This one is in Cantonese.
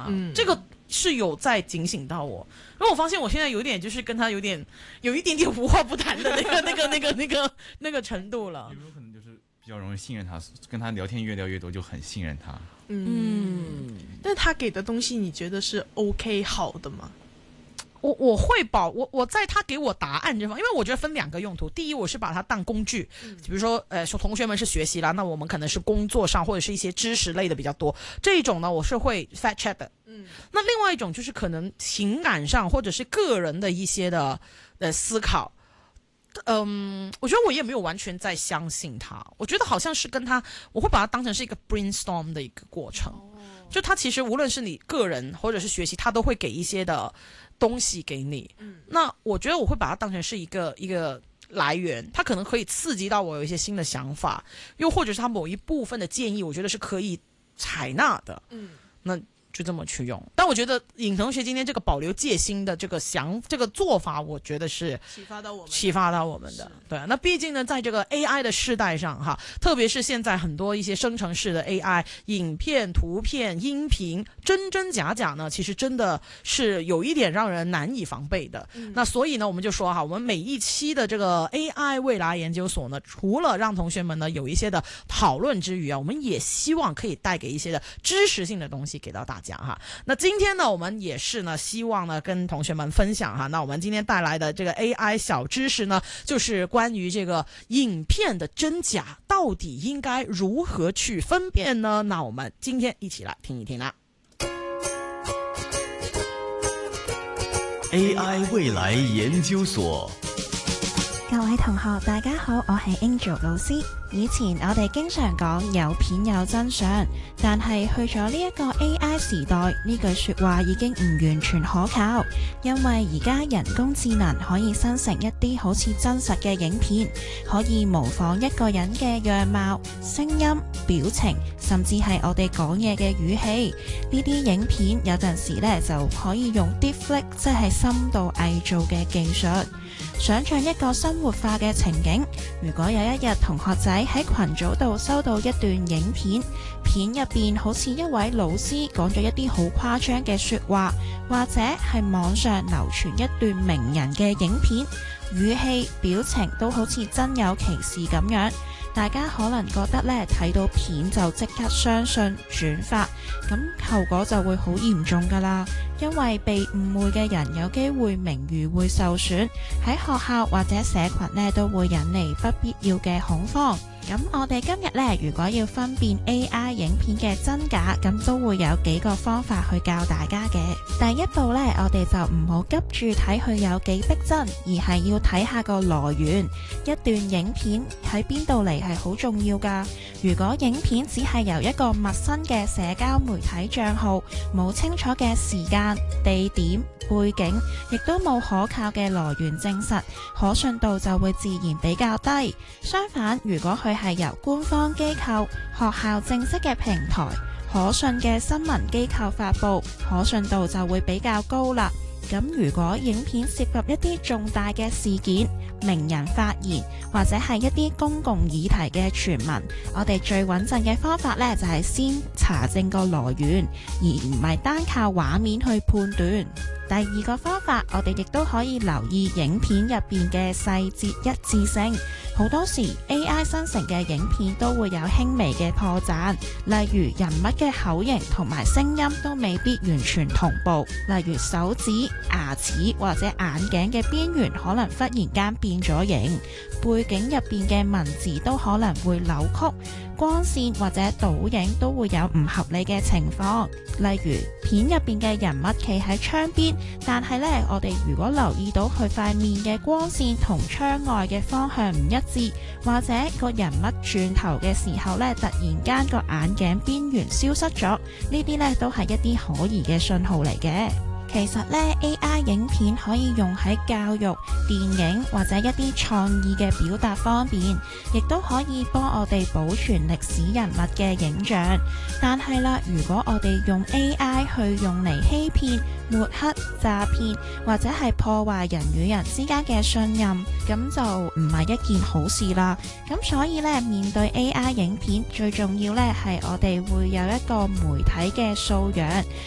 啊，这个是有在警醒到我。然后我发现我现在有点就是跟他有一点点无话不谈的那个程度了。 有没有可能就是比较容易信任他，跟他聊天越聊越多就很信任他？ 但他给的东西你觉得是 OK 好的吗？ 我会我在他给我答案这方，因为我觉得分2个用途。第一，我是把它当工具，比如说同学们是学习啦，那我们可能是工作上或者是一些知识类的比较多，这一种呢我是会 fact check 的。那另外一种就是可能情感上或者是个人的一些的思考。我觉得我也没有完全在相信他，我觉得好像是跟他，我会把它当成是一个 brainstorm 的一个过程。就他其实无论是你个人或者是学习，他都会给一些的东西给你。那我觉得我会把它当成是一个来源，它可能可以刺激到我有一些新的想法，又或者是他某一部分的建议，我觉得是可以采纳的。那就这么去用。但我觉得尹同学今天这个保留戒心的这个做法，我觉得是启发到我们的。对，那毕竟呢，在这个 AI 的世代上哈，特别是现在很多一些生成式的 AI 影片、图片、音频真真假假呢，其实真的是有一点让人难以防备的。那所以呢，我们就说哈，我们每一期的这个 AI 未来研究所呢，除了让同学们呢有一些的讨论之余啊，我们也希望可以带给一些的知识性的东西给到大家哈。那今天呢，我们也是呢，希望呢跟同学们分享哈。那我们今天带来的这个 AI 小知识呢，就是关于这个影片的真假，到底应该如何去分辨呢？那我们今天一起来听一听啦。 AI 未來研究所， 各位同學大家好，我係 Angel 老師。以前我哋經常講有片有真相，但係去咗呢一個 AI 時代，呢句說話已經唔完全可靠，因為而家人工智能可以生成一啲好似真實嘅影片，可以模仿一個人嘅樣貌、聲音、表情，甚至係我哋講嘢嘅語氣。呢啲影片有陣時呢就可以用 deepfake， 即係深度偽造嘅技術。想像一個生活化嘅情景，如果有一日同學仔喺群組度收到一段影片，片入邊好似一位老師講咗一啲好誇張嘅說話，或者係網上流傳一段名人嘅影片，語氣、表情都好似真有其事咁樣，大家可能覺得呢睇到片就即刻相信轉發，咁後果就會好嚴重㗎啦。因為被誤會嘅人有機會名譽會受損，喺學校或者社群呢都會引嚟不必要嘅恐慌。咁我哋今日呢，如果要分辨 AI 影片嘅真假，咁都會有幾個方法去教大家嘅。第一步呢，我哋就唔好急住睇佢有幾逼真，而係要睇下個來源。一段影片喺邊度嚟係好重要㗎。如果影片只係由一個陌生嘅社交媒體帳號，冇清楚嘅時間、地點、背景，亦都冇可靠嘅來源證實，可信度就會自然比較低。相反，如果佢係由官方機構、學校正式嘅平台、可信嘅新聞機構發布，可信度就會比較高啦。咁如果影片涉及一啲重大嘅事件、名人發言或者係一啲公共議題嘅傳聞，我哋最穩陣嘅方法呢，就係先查證個來源，而唔係單靠畫面去判斷。第二個方法，我哋亦都可以留意影片入邊嘅細節一致性。好多時 AI 生成嘅影片都會有輕微嘅破綻，例如人物嘅口型同埋聲音都未必完全同步，例如手指、牙齒或者眼鏡嘅邊緣可能忽然間變咗形，背景入邊嘅文字都可能會扭曲，光線或者倒影都會有唔合理嘅情況，例如片入邊嘅人物企喺窗邊，但係呢，我哋如果留意到佢塊面嘅光線同窗外嘅方向唔一致，或者個人物轉頭嘅時候呢，突然間個眼鏡邊緣消失咗，呢啲呢都係一啲可疑嘅信號嚟嘅。其實呢 AI 影片可以用喺教育、電影或者一啲創意嘅表達方面，亦都可以幫我哋保存歷史人物嘅影像。但係啦，如果我哋用 AI 去用嚟欺騙、抹黑、詐騙或者係破壞人與人之間嘅信任，咁就唔係一件好事啦。咁所以呢，面對 AI 影片最重要呢係我哋會有一個媒體嘅素養。